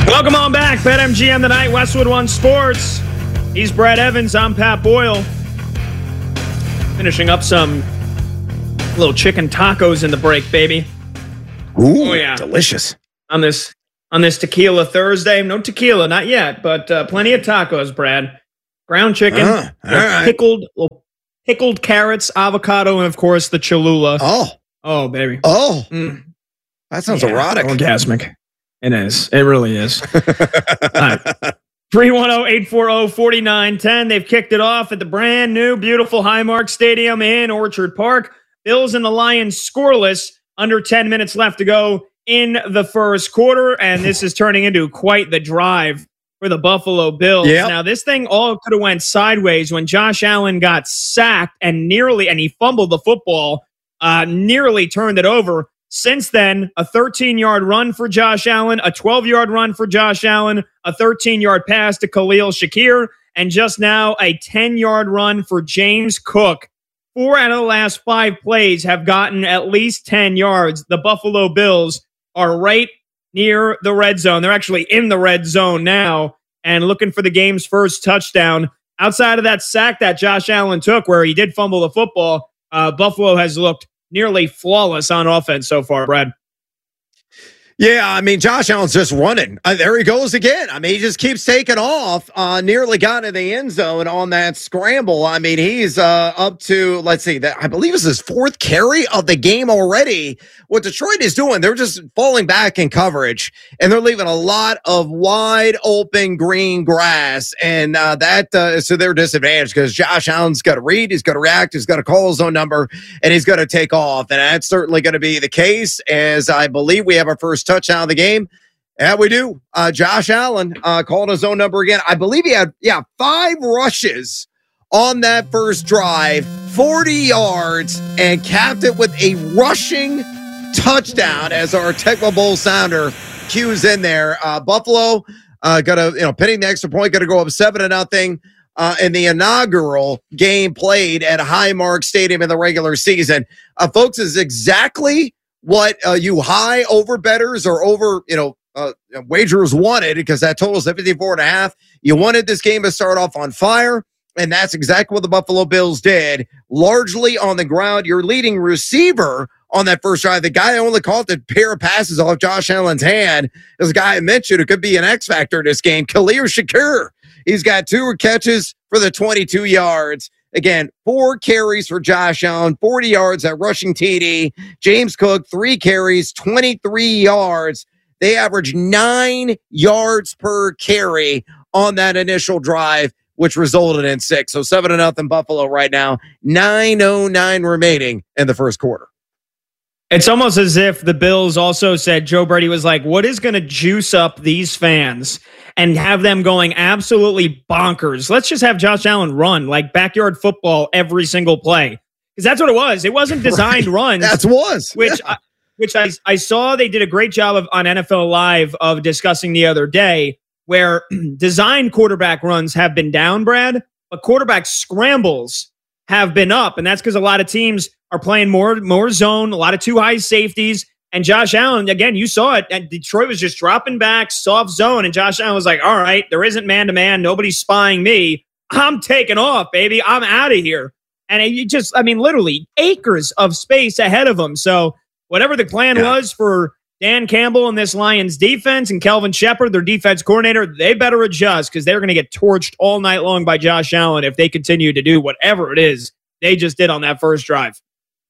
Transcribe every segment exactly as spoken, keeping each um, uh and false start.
Welcome on back. BetMGM tonight, Westwood One Sports. He's Brad Evans. I'm Pat Boyle. Finishing up some little chicken tacos in the break, baby. Ooh, oh, yeah. Delicious. On this on this Tequila Thursday. No tequila, not yet, but uh, plenty of tacos, Brad. Ground chicken, uh, all right. pickled, pickled carrots, avocado, and, of course, the Cholula. Oh. Oh, baby. Oh. Mm. That sounds yeah, erotic. Orgasmic. It is. It really is. Right. three one zero, eight four zero, four nine one zero. They've kicked it off at the brand new, beautiful Highmark Stadium in Orchard Park. Bills and the Lions scoreless. Under ten minutes left to go in the first quarter. And this is turning into quite the drive for the Buffalo Bills. Yep. Now, this thing all could have went sideways when Josh Allen got sacked and nearly, and he fumbled the football, uh, nearly turned it over. Since then, a thirteen-yard run for Josh Allen, a twelve-yard run for Josh Allen, a thirteen-yard pass to Khalil Shakir, and just now a ten-yard run for James Cook. Four out of the last five plays have gotten at least ten yards. The Buffalo Bills are right near the red zone. They're actually in the red zone now and looking for the game's first touchdown. Outside of that sack that Josh Allen took where he did fumble the football, uh, Buffalo has looked nearly flawless on offense so far, Brad. Yeah, I mean, Josh Allen's just running. Uh, there he goes again. I mean, he just keeps taking off. Uh, nearly got in the end zone on that scramble. I mean, he's uh, up to, let's see, that I believe it's his fourth carry of the game already. What Detroit is doing, they're just falling back in coverage, and they're leaving a lot of wide open green grass, and uh, that uh, is to their disadvantage because Josh Allen's got to read, he's got to react, he's got to call his own number, and he's got to take off, and that's certainly going to be the case, as I believe we have our first touchdown of the game. Yeah, we do. Uh, Josh Allen uh, called his own number again. I believe he had, yeah, five rushes on that first drive, forty yards, and capped it with a rushing touchdown as our Tecmo Bowl sounder cues in there. Uh, Buffalo uh, got a, you know, pinning the extra point, got to go up seven to nothing uh, in the inaugural game played at Highmark Stadium in the regular season. Uh, folks, is exactly what uh, you high over bettors or over, you know, uh, wagerers wanted, because that totals at fifty-four and a half. You wanted this game to start off on fire, and that's exactly what the Buffalo Bills did, largely on the ground. Your leading receiver on that first drive, the guy only caught the pair of passes off Josh Allen's hand, is a guy I mentioned who could be an X factor in this game, Khalil Shakir. He's got two catches for the twenty-two yards. Again, four carries for Josh Allen, forty yards at rushing T D. James Cook, three carries, twenty-three yards. They averaged nine yards per carry on that initial drive, which resulted in six. So seven to nothing Buffalo right now. nine oh nine remaining in the first quarter. It's almost as if the Bills also said, Joe Brady was like, what is going to juice up these fans and have them going absolutely bonkers? Let's just have Josh Allen run like backyard football every single play. Because that's what it was. It wasn't designed right. runs. That was. Which, yeah. I, which I, I saw they did a great job of on N F L Live of discussing the other day, where designed quarterback runs have been down, Brad, but quarterback scrambles have been up. And that's because a lot of teams are playing more, more zone, a lot of two high safeties. And Josh Allen, again, you saw it. And Detroit was just dropping back, soft zone. And Josh Allen was like, all right, there isn't man-to-man. Nobody's spying me. I'm taking off, baby. I'm out of here. And you just, I mean, literally acres of space ahead of him. So whatever the plan yeah. was for Dan Campbell and this Lions defense and Kelvin Shepard, their defense coordinator, they better adjust because they're going to get torched all night long by Josh Allen if they continue to do whatever it is they just did on that first drive.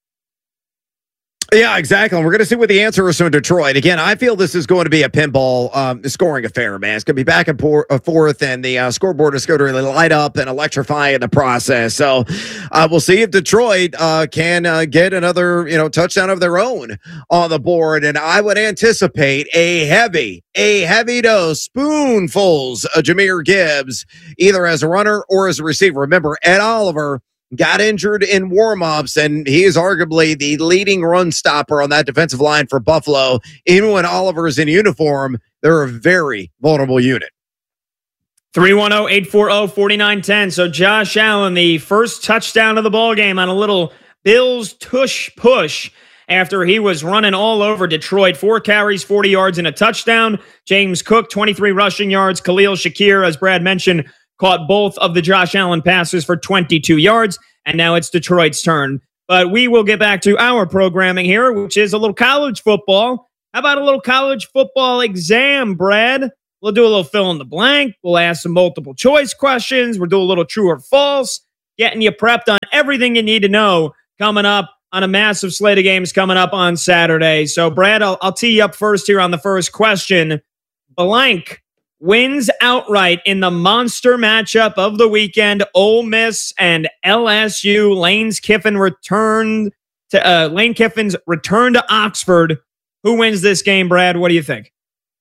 Yeah, exactly. And we're going to see what the answer is in Detroit. Again, I feel this is going to be a pinball um, scoring affair, man. It's going to be back and por- uh, forth, and the uh, scoreboard is going to really light up and electrify in the process. So uh, we'll see if Detroit uh, can uh, get another, you know, touchdown of their own on the board. And I would anticipate a heavy, a heavy dose, spoonfuls of Jahmyr Gibbs, either as a runner or as a receiver. Remember, Ed Oliver got injured in warmups, and he is arguably the leading run stopper on that defensive line for Buffalo. Even when Oliver is in uniform, they're a very vulnerable unit. three one zero, eight four zero, four nine one zero. So Josh Allen, the first touchdown of the ball game on a little Bills tush push. after he was running all over Detroit. Four carries, forty yards, and a touchdown. James Cook, twenty-three rushing yards. Khalil Shakir, as Brad mentioned, caught both of the Josh Allen passes for twenty-two yards. And now it's Detroit's turn. But we will get back to our programming here, which is a little college football. How about a little college football exam, Brad? We'll do a little fill in the blank. We'll ask some multiple choice questions. We'll do a little true or false, getting you prepped on everything you need to know coming up on a massive slate of games coming up on Saturday. So, Brad, I'll, I'll tee you up first here on the first question. Blank wins outright in the monster matchup of the weekend. Ole Miss and L S U. Lane's Kiffin returned to uh, Lane Kiffin's return to Oxford. Who wins this game, Brad? What do you think?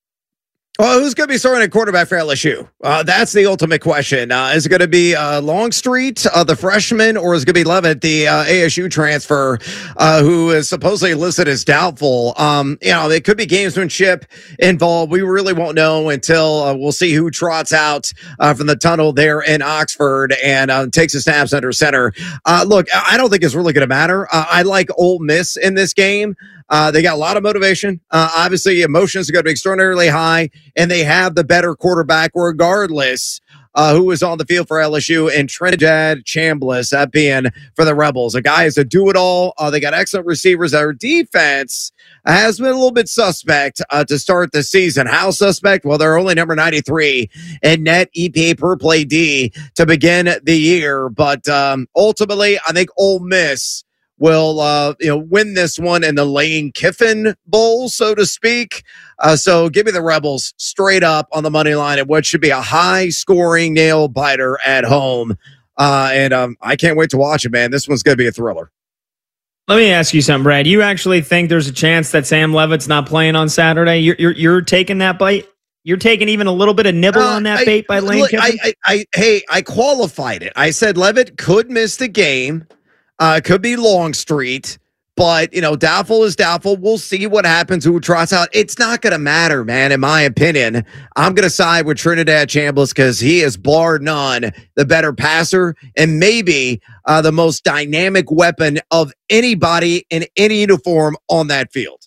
Well, who's going to be starting at quarterback for L S U? Uh, that's the ultimate question. Uh, is it going to be uh, Longstreet, uh, the freshman, or is it going to be Levitt, the uh, A S U transfer, uh, who is supposedly listed as doubtful? Um, you know, it could be gamesmanship involved. We really won't know until uh, we'll see who trots out uh, from the tunnel there in Oxford and uh, takes the snaps under center. Uh, look, I don't think it's really going to matter. Uh, I like Ole Miss in this game. Uh, they got a lot of motivation. Uh, obviously, emotions are going to be extraordinarily high, and they have the better quarterback regardless uh, who is on the field for L S U, and Trinidad Chambliss, that being for the Rebels. A guy is a do-it-all. Uh, they got excellent receivers. Their defense has been a little bit suspect uh, to start the season. How suspect? Well, they're only number ninety-three in net E P A per play D to begin the year. But um, ultimately, I think Ole Miss will uh, you know win this one in the Lane Kiffin Bowl, so to speak. Uh, so give me the Rebels straight up on the money line at what should be a high-scoring nail-biter at home. Uh, and um, I can't wait to watch it, man. This one's going to be a thriller. Let me ask you something, Brad. You actually think there's a chance that Sam Levitt's not playing on Saturday? You're you're, you're taking that bite? You're taking even a little bit of nibble uh, on that I, bait by Lane look, Kiffin? I, I, I, hey, I qualified it. I said Levitt could miss the game. Uh, could be Longstreet, but, you know, doubtful is doubtful. We'll see what happens, who trots out. It's not going to matter, man, in my opinion. I'm going to side with Trinidad Chambliss because he is bar none the better passer and maybe uh, the most dynamic weapon of anybody in any uniform on that field.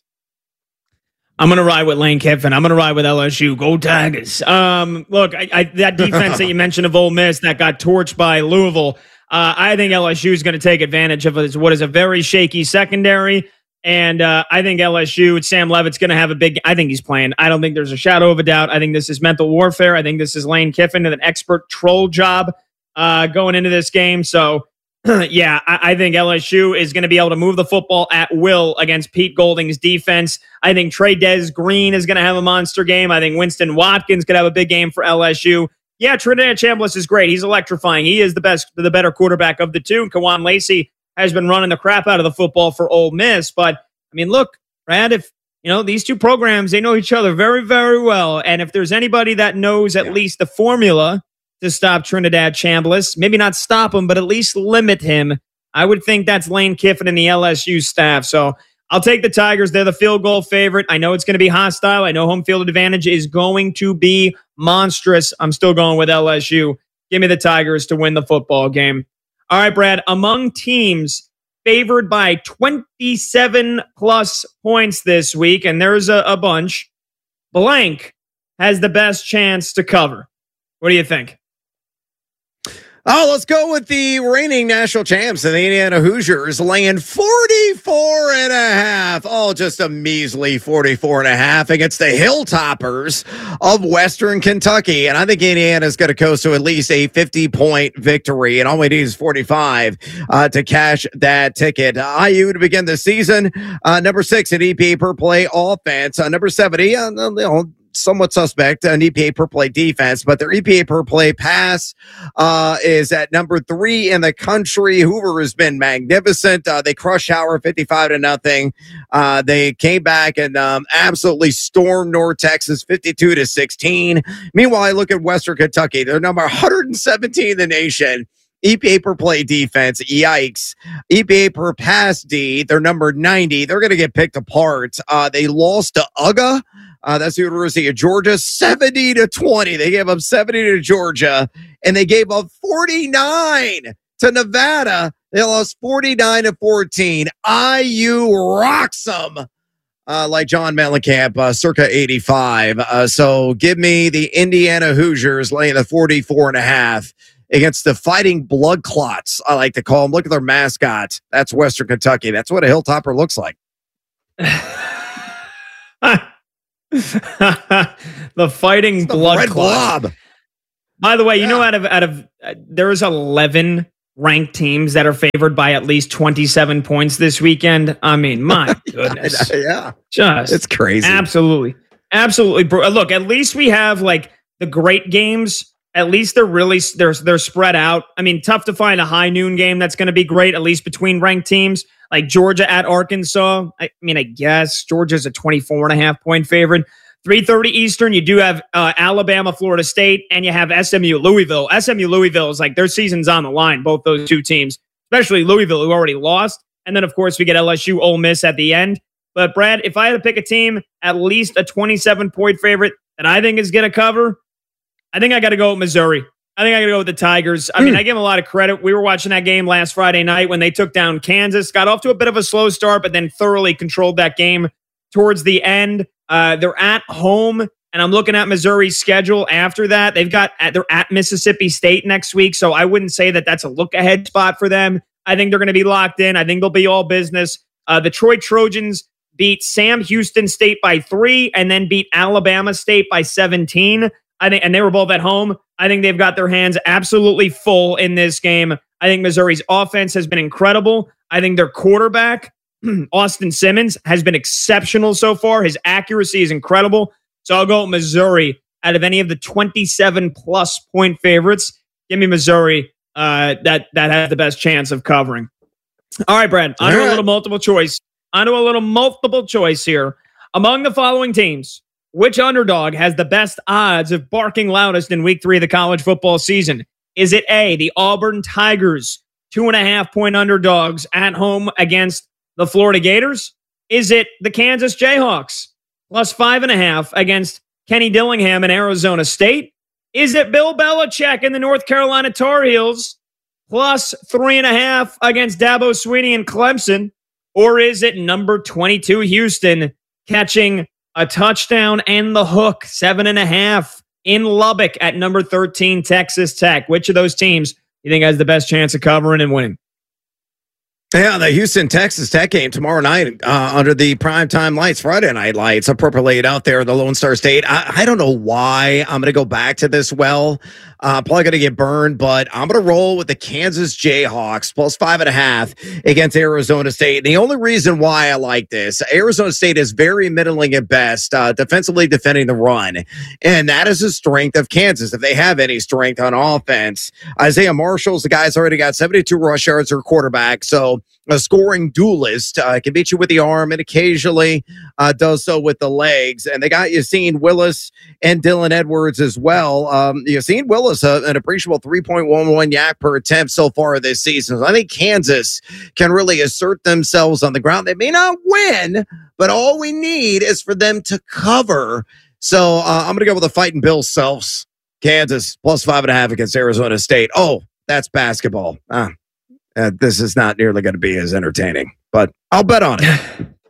I'm going to ride with Lane Kiffin. I'm going to ride with L S U. Go Tigers. Um, look, I, I, that defense that you mentioned of Ole Miss that got torched by Louisville, Uh, I think L S U is going to take advantage of what is a very shaky secondary. And uh, I think L S U, Sam Levitt's going to have a big, I think he's playing. I don't think there's a shadow of a doubt. I think this is mental warfare. I think this is Lane Kiffin with an expert troll job uh, going into this game. So, yeah, I, I think L S U is going to be able to move the football at will against Pete Golding's defense. I think Trey-Dez Green is going to have a monster game. I think Winston Watkins could have a big game for L S U. Yeah, Trinidad Chambliss is great. He's electrifying. He is the best, the better quarterback of the two. And Kawan Lacey has been running the crap out of the football for Ole Miss. But, I mean, look, Brad, if, you know, these two programs, they know each other very, very well. And if there's anybody that knows at yeah. least the formula to stop Trinidad Chambliss, maybe not stop him, but at least limit him, I would think that's Lane Kiffin and the L S U staff. So I'll take the Tigers. They're the field goal favorite. I know it's going to be hostile. I know home field advantage is going to be monstrous. I'm still going with L S U. Give me the Tigers to win the football game. All right, Brad. Among teams favored by twenty-seven plus points this week, and there's a, a bunch, blank has the best chance to cover. What do you think? Oh, let's go with the reigning national champs, the Indiana Hoosiers, laying forty-four and a half. Oh, just a measly forty-four and a half against the Hilltoppers of Western Kentucky. And I think Indiana's going to coast to at least a fifty-point victory. And all we need is forty-five uh, to cash that ticket. Uh, I U to begin the season, uh, number six in E P A per play offense. Uh, number seventy, uh, you know, somewhat suspect, an E P A per play defense, but their E P A per play pass uh, is at number three in the country. Hoover has been magnificent. Uh, they crushed Howard fifty-five to nothing. Uh, they came back and um, absolutely stormed North Texas fifty-two to sixteen. Meanwhile, I look at Western Kentucky. They're number one hundred seventeen in the nation. E P A per play defense, yikes. E P A per pass D, they're number ninety. They're going to get picked apart. Uh, they lost to U G A. Uh, that's the University of Georgia, seventy to twenty. They gave up seventy to Georgia, and they gave up forty-nine to Nevada. They lost forty-nine to fourteen. I U rocks them. Uh, like John Mellencamp, uh, circa eighty-five. Uh, so give me the Indiana Hoosiers laying the forty-four and a half against the Fighting Blood Clots, I like to call them. Look at their mascot. That's Western Kentucky. That's what a Hilltopper looks like. The Fighting Blood Clots. Blob. By the way, you yeah. know, out of out of uh, there's eleven ranked teams that are favored by at least twenty-seven points this weekend. I mean, my goodness. yeah. Just it's crazy. Absolutely. Absolutely. Bro. Look, at least we have like the great games. At least they're really they're they're spread out. I mean, tough to find a high noon game that's going to be great, at least between ranked teams like Georgia at Arkansas. I mean, I guess Georgia's a twenty-four and a half point favorite. three thirty Eastern, you do have uh, Alabama, Florida State, and you have S M U, Louisville. S M U, Louisville is like their season's on the line, both those two teams, especially Louisville, who already lost. And then, of course, we get L S U, Ole Miss at the end. But, Brad, if I had to pick a team, at least a twenty-seven point favorite that I think is going to cover, I think I got to go with Missouri. I think I got to go with the Tigers. I mm. mean, I give them a lot of credit. We were watching that game last Friday night when they took down Kansas, got off to a bit of a slow start, but then thoroughly controlled that game towards the end. Uh, they're at home, and I'm looking at Missouri's schedule after that. They've got they're at Mississippi State next week, so I wouldn't say that that's a look-ahead spot for them. I think they're going to be locked in. I think they'll be all business. Uh, the Troy Trojans beat Sam Houston State by three, and then beat Alabama State by seventeen. I think, and they were both at home. I think they've got their hands absolutely full in this game. I think Missouri's offense has been incredible. I think their quarterback, Austin Simmons, has been exceptional so far. His accuracy is incredible. So I'll go with Missouri out of any of the twenty-seven plus point favorites. Give me Missouri. Uh, that that has the best chance of covering. All right, Brad. On to a little multiple choice. On to a little multiple choice here. Among the following teams, which underdog has the best odds of barking loudest in week three of the college football season? Is it A, the Auburn Tigers, two and a half point underdogs at home against the Florida Gators? Is it the Kansas Jayhawks, plus five and a half against Kenny Dillingham and Arizona State? Is it Bill Belichick and the North Carolina Tar Heels, plus three and a half against Dabo Swinney and Clemson? Or is it number twenty-two Houston catching a touchdown and the hook, seven and a half in Lubbock at number thirteen, Texas Tech? Which of those teams do you think has the best chance of covering and winning? Yeah, the Houston Texas Tech game tomorrow night uh, under the primetime lights, Friday night lights, appropriately out there in the Lone Star State. I, I don't know why I'm going to go back to this well. Uh, probably going to get burned, but I'm going to roll with the Kansas Jayhawks plus five and a half against Arizona State. And the only reason why I like this, Arizona State is very middling at best, uh, defensively defending the run. And that is the strength of Kansas. If they have any strength on offense, Isaiah Marshall's the guy's already got seventy-two rush yards or quarterback. So a scoring duelist, uh, can beat you with the arm and occasionally uh, does so with the legs. And they got Yassine Willis and Dylan Edwards as well. Um, Yassine Willis, uh, an appreciable three point one one yak per attempt so far this season. So I think Kansas can really assert themselves on the ground. They may not win, but all we need is for them to cover. So uh, I'm going to go with the Fighting Bill Selfs. Kansas plus five and a half against Arizona State. Oh, that's basketball. Ah. Uh, this is not nearly going to be as entertaining, but I'll bet on it.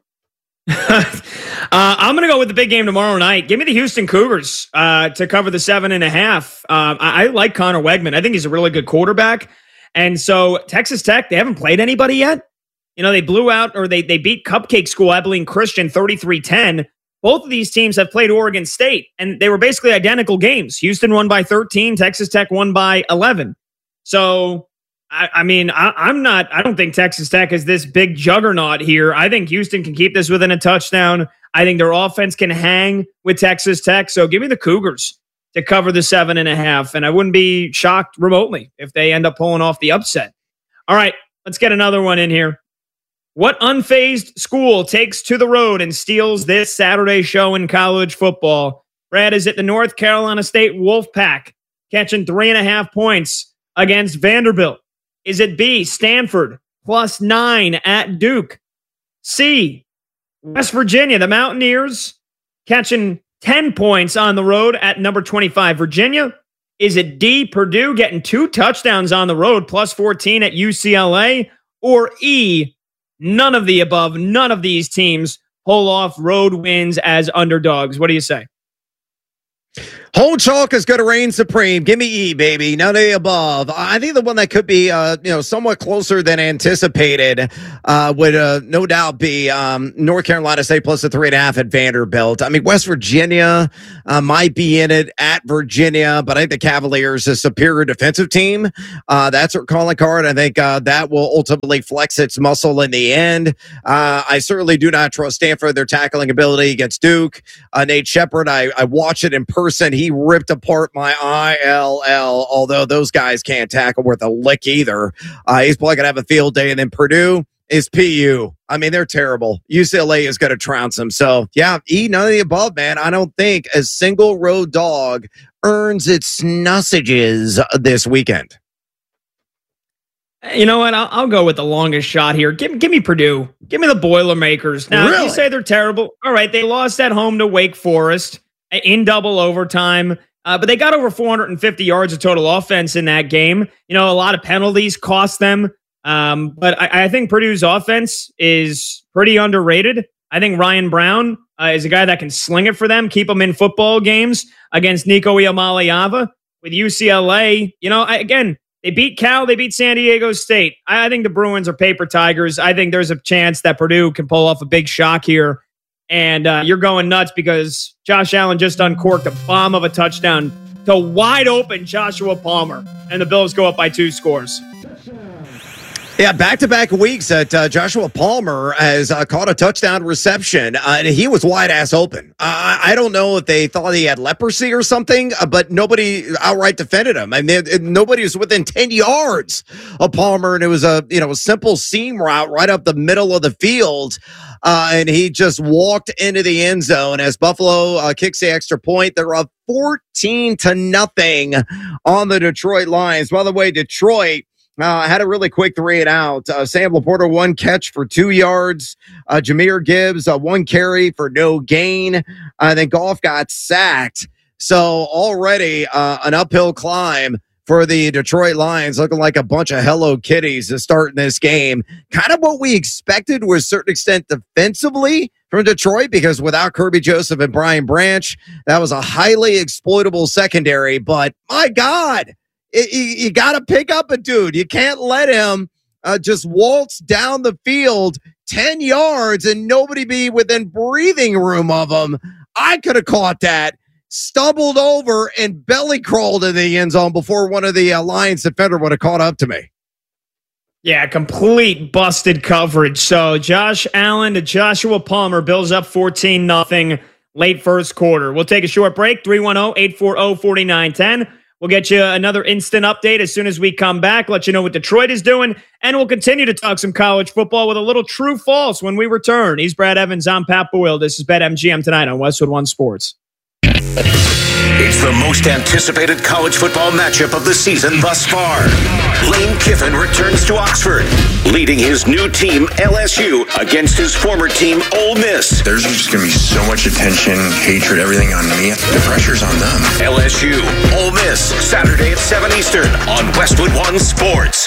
uh, I'm going to go with the big game tomorrow night. Give me the Houston Cougars uh, to cover the seven and a half. Um, I, I like Connor Wegman. I think he's a really good quarterback. And so Texas Tech, they haven't played anybody yet. You know, they blew out or they they beat Cupcake School, Abilene Christian, thirty-three ten. Both of these teams have played Oregon State, and they were basically identical games. Houston won by thirteen. Texas Tech won by eleven. So... I, I mean, I, I'm not, I don't think Texas Tech is this big juggernaut here. I think Houston can keep this within a touchdown. I think their offense can hang with Texas Tech. So give me the Cougars to cover the seven and a half. And I wouldn't be shocked remotely if they end up pulling off the upset. All right, let's get another one in here. What unfazed school takes to the road and steals this Saturday show in college football? Brad, is it the North Carolina State Wolfpack catching three and a half points against Vanderbilt? Is it B, Stanford, plus nine at Duke? C, West Virginia, the Mountaineers, catching ten points on the road at number twenty-five, Virginia? Is it D, Purdue getting two touchdowns on the road, plus fourteen at U C L A? Or E, none of the above, none of these teams pull off road wins as underdogs? What do you say? Whole chalk is going to reign supreme. Give me E, baby. None of the above. I think the one that could be, uh, you know, somewhat closer than anticipated uh, would uh, no doubt be um, North Carolina State plus the three and a half at Vanderbilt. I mean, West Virginia uh, might be in it at Virginia, but I think the Cavaliers is a superior defensive team. Uh, that's our calling card. I think uh, that will ultimately flex its muscle in the end. Uh, I certainly do not trust Stanford, their tackling ability against Duke. Uh, Nate Shepard, I, I watched it in person. He ripped apart my I L L, although those guys can't tackle worth a lick either. Uh, he's probably going to have a field day. And then Purdue is P U. I mean, they're terrible. U C L A is going to trounce them. So, yeah, E, none of the above, man. I don't think a single road dog earns its nussages this weekend. You know what? I'll, I'll go with the longest shot here. Give, give me Purdue. Give me the Boilermakers. Now, really? You say they're terrible. All right, they lost at home to Wake Forest in double overtime, uh, but they got over four hundred fifty yards of total offense in that game. You know, a lot of penalties cost them, um, but I, I think Purdue's offense is pretty underrated. I think Ryan Brown uh, is a guy that can sling it for them, keep them in football games against Nico Iamaleava. With U C L A, you know, I, again, they beat Cal, they beat San Diego State. I, I think the Bruins are paper tigers. I think there's a chance that Purdue can pull off a big shock here. And uh, you're going nuts because Josh Allen just uncorked a bomb of a touchdown to wide open Joshua Palmer. And the Bills go up by two scores. Yeah, back-to-back weeks that uh, Joshua Palmer has uh, caught a touchdown reception, uh, and he was wide-ass open. Uh, I don't know if they thought he had leprosy or something, uh, but nobody outright defended him. I mean, it, nobody was within ten yards of Palmer, and it was a you know a simple seam route right up the middle of the field, uh, and he just walked into the end zone as Buffalo uh, kicks the extra point. They're up fourteen to nothing on the Detroit Lions. By the way, Detroit Uh, had a really quick three and out. Uh, Sam Laporta, one catch for two yards. Uh, Jahmyr Gibbs, uh, one carry for no gain. Uh, then Goff got sacked. So already uh, an uphill climb for the Detroit Lions, looking like a bunch of Hello Kitties to start in this game. Kind of what we expected to a certain extent defensively from Detroit, because without Kirby Joseph and Brian Branch, that was a highly exploitable secondary. But my God, It, you, you got to pick up a dude. You can't let him uh, just waltz down the field ten yards and nobody be within breathing room of him. I could have caught that, stumbled over, and belly crawled in the end zone before one of the uh, Lions defender would have caught up to me. Yeah, complete busted coverage. So Josh Allen to Joshua Palmer, Bills up fourteen nothing late first quarter. We'll take a short break. three one zero, eight four zero, four nine one zero. We'll get you another instant update as soon as we come back, let you know what Detroit is doing, and we'll continue to talk some college football with a little true false when we return. He's Brad Evans. I'm Pat Boyle. This is BetMGM tonight on Westwood One Sports. It's the most anticipated college football matchup of the season thus far. Lane Kiffin returns to Oxford, leading his new team, L S U, against his former team, Ole Miss. There's just going to be so much attention, hatred, everything on me. The pressure's on them. L S U, Ole Miss, Saturday at seven Eastern on Westwood One Sports.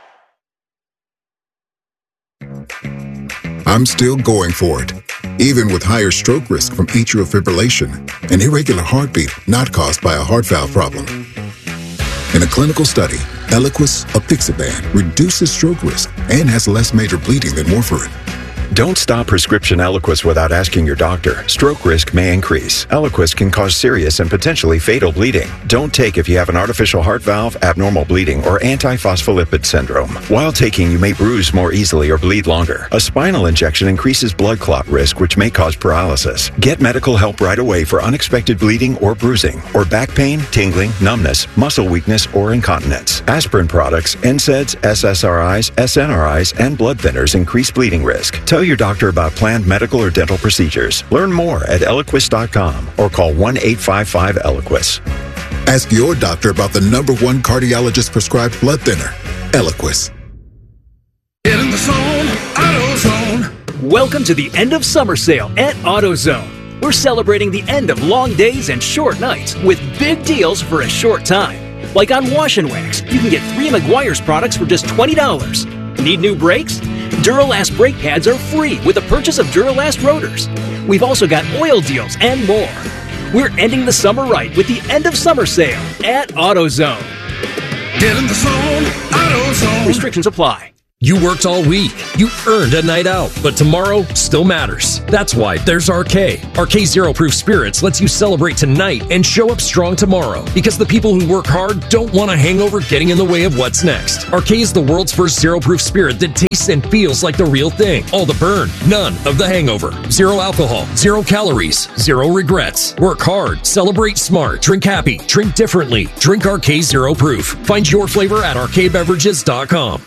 I'm still going for it, even with higher stroke risk from atrial fibrillation, an irregular heartbeat not caused by a heart valve problem. In a clinical study, Eliquis apixaban reduces stroke risk and has less major bleeding than warfarin. Don't stop prescription Eliquis without asking your doctor. Stroke risk may increase. Eliquis can cause serious and potentially fatal bleeding. Don't take if you have an artificial heart valve, abnormal bleeding, or antiphospholipid syndrome. While taking, you may bruise more easily or bleed longer. A spinal injection increases blood clot risk, which may cause paralysis. Get medical help right away for unexpected bleeding or bruising, or back pain, tingling, numbness, muscle weakness, or incontinence. Aspirin products, N SAIDs, S S R Is, S N R Is, and blood thinners increase bleeding risk. Tell your doctor about planned medical or dental procedures. Learn more at Eliquis dot com or call one eight five five Eliquis. Ask your doctor about the number one cardiologist prescribed blood thinner, Eliquis. Get in the zone, AutoZone. Welcome to the end of summer sale at AutoZone. We're celebrating the end of long days and short nights with big deals for a short time. Like on Wash and Wax, you can get three Meguiar's products for just twenty dollars. Need new brakes? Duralast brake pads are free with the purchase of Duralast rotors. We've also got oil deals and more. We're ending the summer right with the end of summer sale at AutoZone. Get in the zone, AutoZone. Restrictions apply. You worked all week. You earned a night out, but tomorrow still matters. That's why there's R K. R K Zero Proof Spirits lets you celebrate tonight and show up strong tomorrow, because the people who work hard don't want a hangover getting in the way of what's next. R K is the world's first zero proof spirit that tastes and feels like the real thing. All the burn, none of the hangover. Zero alcohol, zero calories, zero regrets. Work hard, celebrate smart, drink happy, drink differently. Drink R K Zero Proof. Find your flavor at R K beverages dot com.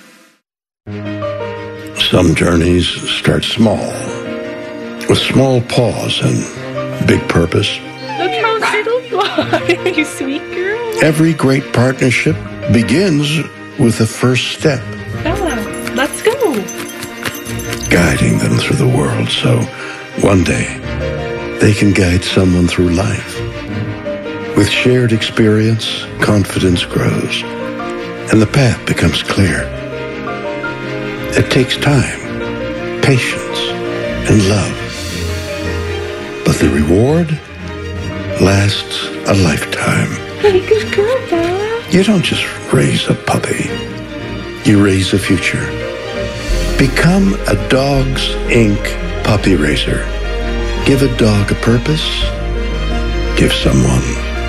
Some journeys start small, with small pause and big purpose. Look how little fly, you sweet girl. Every great partnership begins with the first step. Bella, let's go. Guiding them through the world so one day they can guide someone through life. With shared experience, confidence grows, and the path becomes clear. It takes time, patience, and love. But the reward lasts a lifetime. Hey, good girl, Bella. You don't just raise a puppy. You raise a future. Become a Dogs Incorporated puppy raiser. Give a dog a purpose. Give someone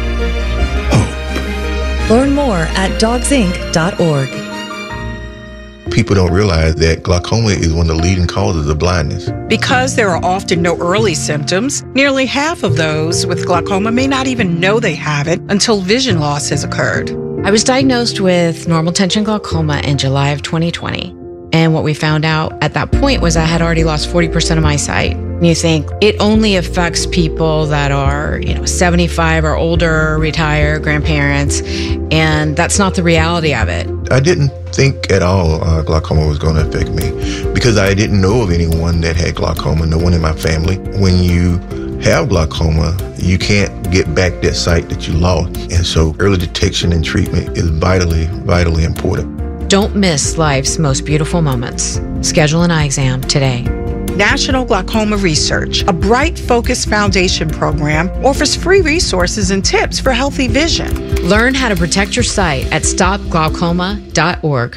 hope. Learn more at dogs inc dot org. People don't realize that glaucoma is one of the leading causes of blindness. Because there are often no early symptoms, nearly half of those with glaucoma may not even know they have it until vision loss has occurred. I was diagnosed with normal tension glaucoma in July of twenty twenty. And what we found out at that point was I had already lost forty percent of my sight. And you think it only affects people that are, you know, seventy-five or older, retired, grandparents, and that's not the reality of it. I didn't think at all uh, glaucoma was going to affect me because I didn't know of anyone that had glaucoma, no one in my family. When you have glaucoma, you can't get back that sight that you lost. And so early detection and treatment is vitally, vitally important. Don't miss life's most beautiful moments. Schedule an eye exam today. National Glaucoma Research, a bright, focused foundation program, offers free resources and tips for healthy vision. Learn how to protect your sight at stop glaucoma dot org.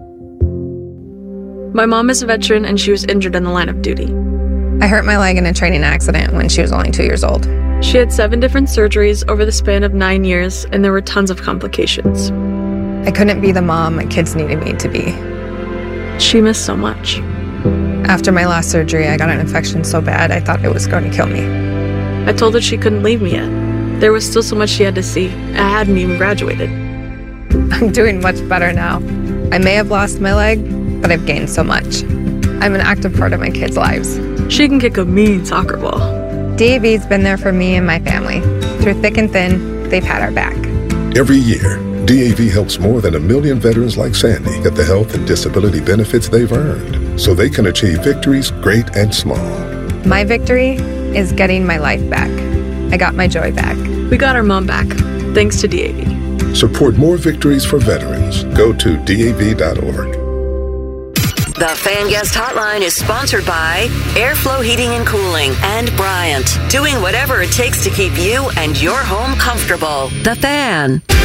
My mom is a veteran and she was injured in the line of duty. I hurt my leg in a training accident when she was only two years old. She had seven different surgeries over the span of nine years, and there were tons of complications. I couldn't be the mom my kids needed me to be. She missed so much. After my last surgery, I got an infection so bad I thought it was going to kill me. I told her she couldn't leave me yet. There was still so much she had to see. I hadn't even graduated. I'm doing much better now. I may have lost my leg, but I've gained so much. I'm an active part of my kids' lives. She can kick a mean soccer ball. D A V's been there for me and my family. Through thick and thin, they've had our back. Every year, D A V helps more than a million veterans like Sandy get the health and disability benefits they've earned so they can achieve victories great and small. My victory is getting my life back. I got my joy back. We got our mom back, thanks to D A V. Support more victories for veterans. Go to D A V dot org. The Fan Guest Hotline is sponsored by Airflow Heating and Cooling and Bryant, doing whatever it takes to keep you and your home comfortable. The Fan.